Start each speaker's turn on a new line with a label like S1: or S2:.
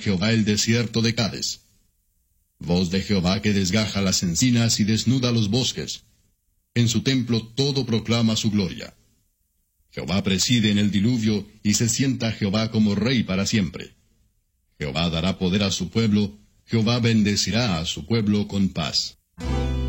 S1: Jehová el desierto de Cades. Voz de Jehová que desgaja las encinas y desnuda los bosques. En su templo todo proclama su gloria. Jehová preside en el diluvio, y se sienta Jehová como rey para siempre. Jehová dará poder a su pueblo, Jehová bendecirá a su pueblo con paz.